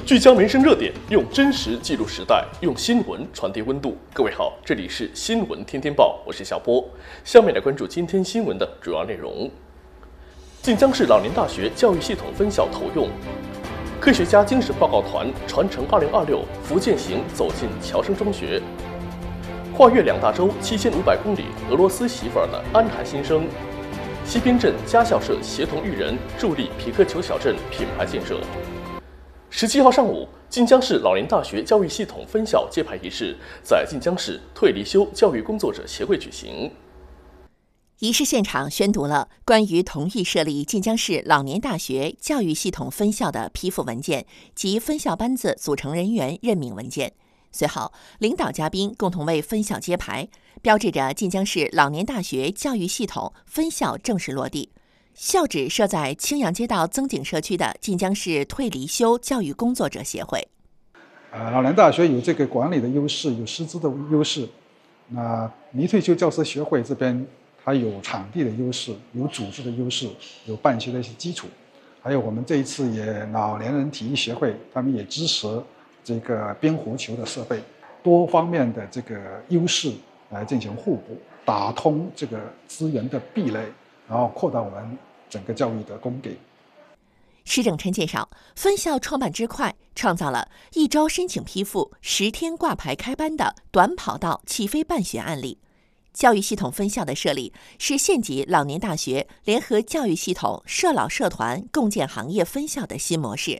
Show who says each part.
Speaker 1: 聚焦民生热点，用真实记录时代，用新闻传递温度。各位好，这里是新闻天天报，我是小波。下面来关注今天新闻的主要内容。晋江市老年大学教育系统分校投用，科学家精神报告团传承2026福建行走进侨生中学。跨越2大洲7500公里，俄罗斯媳妇儿的安海新生。西边镇家校社协同育人，助力匹克球小镇品牌建设。17号上午，晋江市老年大学教育系统分校揭牌仪式在晋江市退离休教育工作者协会举行。
Speaker 2: 仪式现场宣读了关于同意设立晋江市老年大学教育系统分校的批复文件及分校班子组成人员任命文件。随后，领导嘉宾共同为分校揭牌，标志着晋江市老年大学教育系统分校正式落地。校址设在青阳街道增景社区的晋江市退离休教育工作者协会。
Speaker 3: 老年大学有这个管理的优势，有师资的优势。那离退休教师协会这边，它有场地的优势，有组织的优势，有办学的一些基础。还有我们这一次也老年人体育协会，他们也支持这个边弧球的设备，多方面的这个优势来进行互补，打通这个资源的壁垒，然后扩大我们整个教育的供给。
Speaker 2: 施正琛介绍，分校创办之快，创造了1周申请批复、10天挂牌开班的短跑道起飞办学案例。教育系统分校的设立是县级老年大学联合教育系统社老社团共建行业分校的新模式。